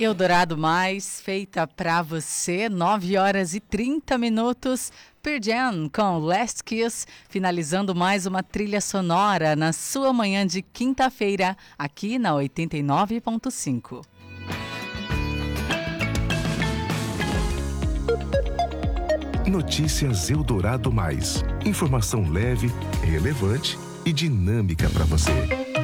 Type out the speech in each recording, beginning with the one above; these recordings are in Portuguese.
Eldorado Mais, feita pra você, 9h30. Pearl Jam com Last Kiss, finalizando mais uma trilha sonora na sua manhã de quinta-feira, aqui na 89.5. Notícias Eldorado Mais. Informação leve, relevante e dinâmica para você.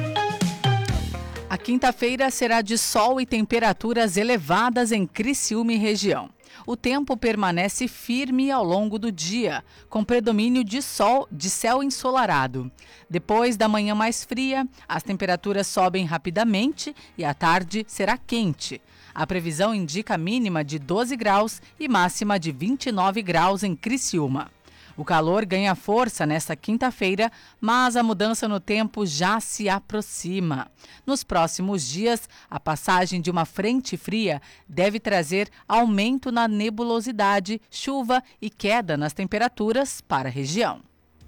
A quinta-feira será de sol e temperaturas elevadas em Criciúma e região. O tempo permanece firme ao longo do dia, com predomínio de céu ensolarado. Depois da manhã mais fria, as temperaturas sobem rapidamente e à tarde será quente. A previsão indica mínima de 12 graus e máxima de 29 graus em Criciúma. O calor ganha força nesta quinta-feira, mas a mudança no tempo já se aproxima. Nos próximos dias, a passagem de uma frente fria deve trazer aumento na nebulosidade, chuva e queda nas temperaturas para a região.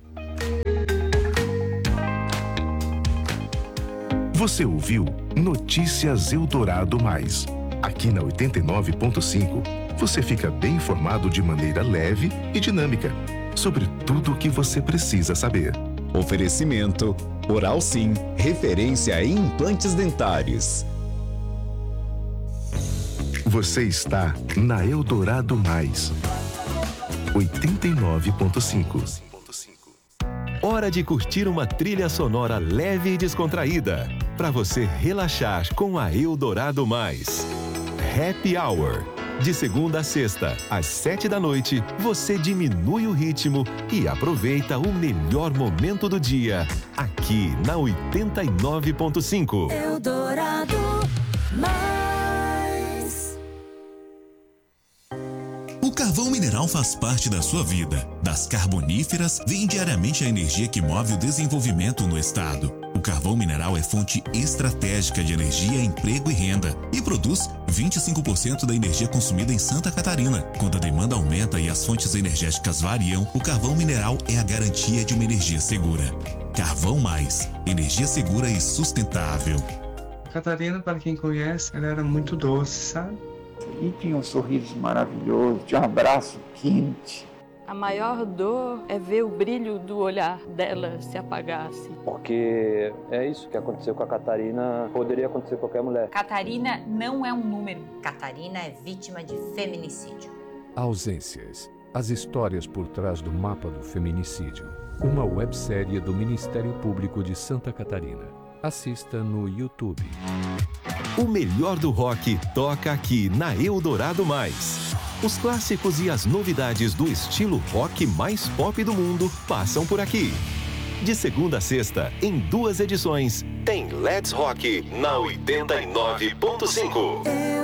Você ouviu Notícias Eldorado Mais. Aqui na 89.5, você fica bem informado de maneira leve e dinâmica sobre tudo o que você precisa saber. Oferecimento Oral Sim, referência em implantes dentários. Você está na Eldorado Mais, 89.5. Hora de curtir uma trilha sonora leve e descontraída, para você relaxar com a Eldorado Mais. Happy Hour. De segunda a sexta, às 7h, você diminui o ritmo e aproveita o melhor momento do dia, aqui na 89.5. Eldorado Mais. O carvão mineral faz parte da sua vida. Das carboníferas vem diariamente a energia que move o desenvolvimento no estado. O carvão mineral é fonte estratégica de energia, emprego e renda e produz 25% da energia consumida em Santa Catarina. Quando a demanda aumenta e as fontes energéticas variam, o carvão mineral é a garantia de uma energia segura. Carvão Mais, energia segura e sustentável. Catarina, para quem conhece, ela era muito doce, sabe? E tinha um sorriso maravilhoso, tinha um abraço quente. A maior dor é ver o brilho do olhar dela se apagar assim. Porque é isso que aconteceu com a Catarina, poderia acontecer com qualquer mulher. Catarina não é um número. Catarina é vítima de feminicídio. Ausências. As histórias por trás do mapa do feminicídio. Uma websérie do Ministério Público de Santa Catarina. Assista no YouTube. O melhor do rock toca aqui na Eldorado Mais. Os clássicos e as novidades do estilo rock mais pop do mundo passam por aqui. De segunda a sexta, em 2 edições, tem Let's Rock na 89.5.